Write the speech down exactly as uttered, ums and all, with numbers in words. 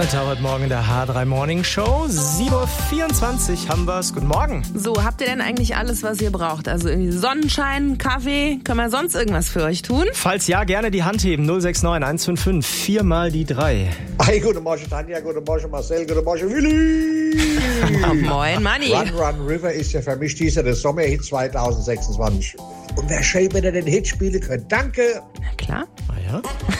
Anita heute Morgen in der H drei Morning Show. sieben Uhr vierundzwanzig haben wir's. Guten Morgen. So, habt ihr denn eigentlich alles, was ihr braucht? Also irgendwie Sonnenschein, Kaffee, können wir sonst irgendwas für euch tun? Falls ja, gerne die Hand heben. null sechs neun eins fünf fünf, viermal die drei. Hey, guten Morgen Tanja, guten Morgen Marcel, guten Morgen Willi. Oh, moin Manni. Run Run River ist ja für mich dieser der Sommerhit zwanzig sechsundzwanzig. Und wer schön, wenn er den Hit spielen könnte. Danke. Na klar. Ah ja?